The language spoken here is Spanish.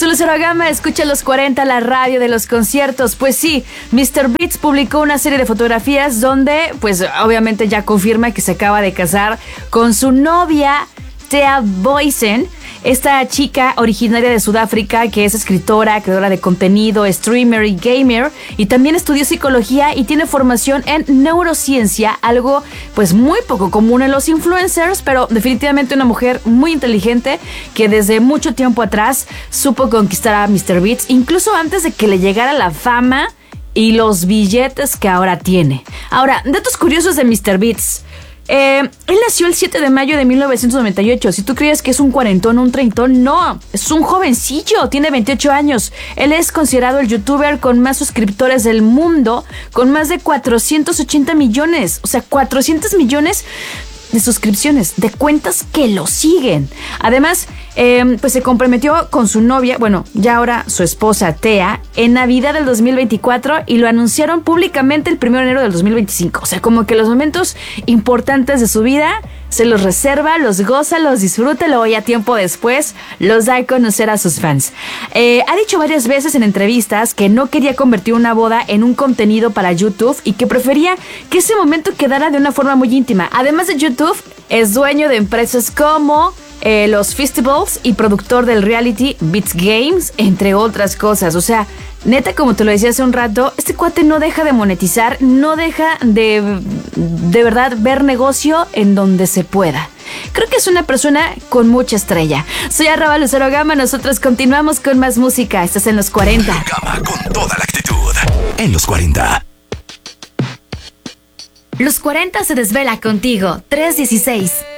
Soy Lucero Gama, escucha los 40, la radio de los conciertos. Pues sí, MrBeast publicó una serie de fotografías donde, pues obviamente ya confirma que se acaba de casar con su novia, Thea Boysen. Esta chica originaria de Sudáfrica, que es escritora, creadora de contenido, streamer y gamer, y también estudió psicología y tiene formación en neurociencia, algo pues muy poco común en los influencers, pero definitivamente una mujer muy inteligente que desde mucho tiempo atrás supo conquistar a MrBeast, incluso antes de que le llegara la fama y los billetes que ahora tiene. Ahora, datos curiosos de MrBeast. Él nació el 7 de mayo de 1998. Si tú crees que es un cuarentón o un treintón, no, es un jovencillo, tiene 28 años. Él es considerado el youtuber con más suscriptores del mundo, con más de 480 millones. O sea, 400 millones de suscripciones, de cuentas que lo siguen. Además, pues se comprometió con su novia, bueno, ya ahora su esposa Thea, en Navidad del 2024 y lo anunciaron públicamente el 1 de enero del 2025. O sea, como que los momentos importantes de su vida se los reserva, los goza, los disfruta, luego ya tiempo después los da a conocer a sus fans. Ha dicho varias veces en entrevistas que no quería convertir una boda en un contenido para YouTube y que prefería que ese momento quedara de una forma muy íntima. Además de YouTube, es dueño de empresas como los festivals y productor del reality Beats Games, entre otras cosas. O sea, neta, como te lo decía hace un rato, este cuate no deja de monetizar, no deja de verdad ver negocio en donde se pueda. Creo que es una persona con mucha estrella. Soy @Lucero Gama, nosotros continuamos con más música. Estás en los 40. Gama con toda la actitud. En los 40. Los 40 se desvela contigo. 316.